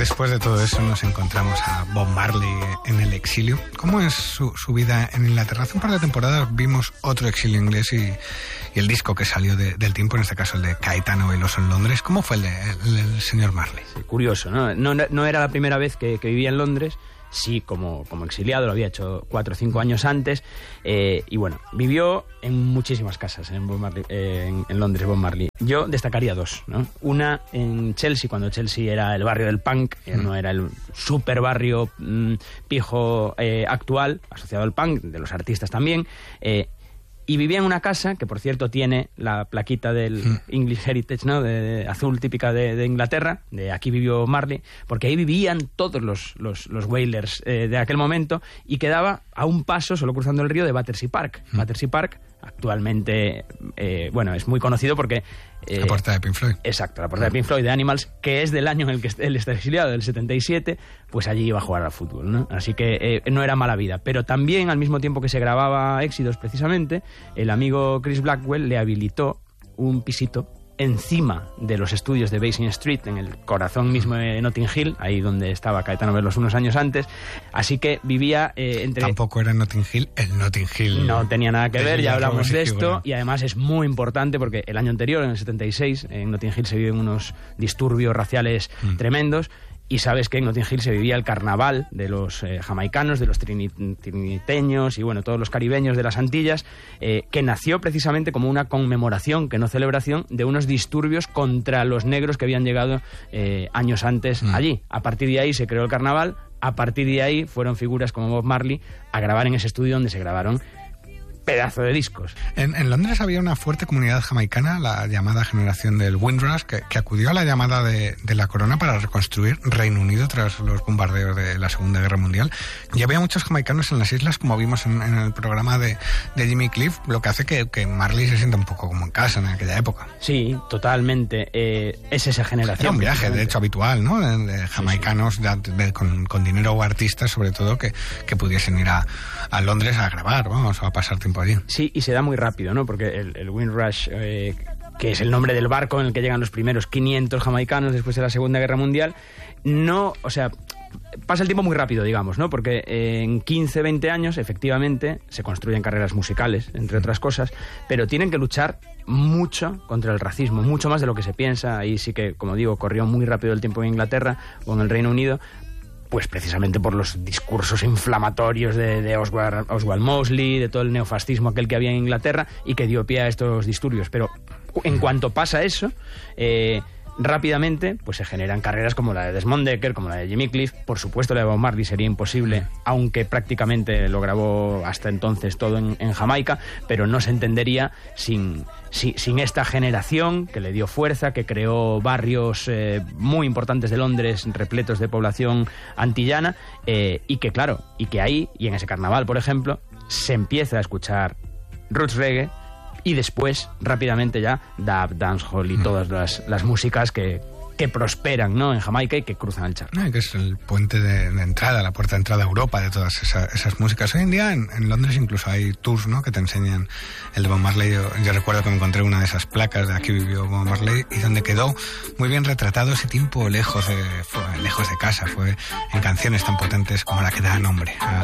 Después de todo eso nos encontramos a Bob Marley en el exilio. ¿Cómo es su vida en Inglaterra? Hace un par de temporadas vimos otro exilio inglés y el disco que salió del tiempo, en este caso el de Caetano Veloso en Londres. ¿Cómo fue el del señor Marley? Sí, curioso, ¿no? No era la primera vez que vivía en Londres. Sí, como exiliado, lo había hecho 4 o 5 años antes, y bueno, vivió en muchísimas casas en Londres, Bob Marley. Yo destacaría 2, ¿no? Una en Chelsea, cuando Chelsea era el barrio del punk, no era el super barrio pijo actual, asociado al punk, de los artistas también, y vivía en una casa que, por cierto, tiene la plaquita del English Heritage, ¿no? de azul, típica de Inglaterra, de aquí vivió Marley, porque ahí vivían todos los Wailers de aquel momento, y quedaba a un paso, solo cruzando el río, de Battersea Park. Battersea Park actualmente, es muy conocido porque... la portada de Pink Floyd. Exacto, la portada de Pink Floyd, de Animals, que es del año en el que él está exiliado, del 77, pues allí iba a jugar al fútbol, ¿no? Así que no era mala vida. Pero también, al mismo tiempo que se grababa Éxitos, precisamente, el amigo Chris Blackwell le habilitó un pisito encima de los estudios de Basing Street, en el corazón mismo de Notting Hill, ahí donde estaba Caetano Veloso unos años antes. Así que vivía entre... Tampoco era Notting Hill, el Notting Hill. No tenía nada que ver, ya hablamos de esto, y además es muy importante porque el año anterior, en el 76, en Notting Hill se viven unos disturbios raciales tremendos. Y sabes que en Notting Hill se vivía el carnaval de los jamaicanos, de los triniteños y bueno, todos los caribeños de las Antillas, que nació precisamente como una conmemoración, que no celebración, de unos disturbios contra los negros que habían llegado años antes allí. A partir de ahí se creó el carnaval, a partir de ahí fueron figuras como Bob Marley a grabar en ese estudio donde se grabaron pedazo de discos. En Londres había una fuerte comunidad jamaicana, la llamada generación del Windrush, que acudió a la llamada de la corona para reconstruir Reino Unido tras los bombardeos de la Segunda Guerra Mundial. Y había muchos jamaicanos en las islas, como vimos en el programa de Jimmy Cliff, lo que hace que Marley se sienta un poco como en casa en aquella época. Sí, totalmente. Es esa generación. Era un viaje, de hecho, habitual, ¿no? De jamaicanos con dinero o artistas, sobre todo, que pudiesen ir a Londres a grabar, vamos, o a pasar tiempo allí. Sí, y se da muy rápido, ¿no? Porque el Windrush, que es el nombre del barco en el que llegan los primeros 500 jamaicanos después de la Segunda Guerra Mundial, pasa el tiempo muy rápido, digamos, ¿no? Porque en 15, 20 años, efectivamente, se construyen carreras musicales, entre otras cosas, pero tienen que luchar mucho contra el racismo, mucho más de lo que se piensa. Ahí sí que, como digo, corrió muy rápido el tiempo en Inglaterra o en el Reino Unido, pues precisamente por los discursos inflamatorios de Oswald Mosley, de todo el neofascismo aquel que había en Inglaterra y que dio pie a estos disturbios. Pero en cuanto pasa eso, rápidamente pues se generan carreras como la de Desmond Dekker, como la de Jimmy Cliff. Por supuesto, la de Bob Marley sería imposible, aunque prácticamente lo grabó hasta entonces todo en Jamaica, pero no se entendería sin esta generación que le dio fuerza, que creó barrios muy importantes de Londres, repletos de población antillana, y que ahí, y en ese carnaval, por ejemplo, se empieza a escuchar roots reggae, y después, rápidamente ya, dub, dancehall y todas las músicas que prosperan, ¿no?, en Jamaica y que cruzan el charco. Que es el puente de entrada, la puerta de entrada a Europa de todas esas músicas. Hoy en día en Londres incluso hay tours, ¿no?, que te enseñan el de Bob Marley. Yo recuerdo que me encontré una de esas placas de Aquí vivió Bob Marley, y donde quedó muy bien retratado ese tiempo lejos de casa. Fue en canciones tan potentes como la que da nombre a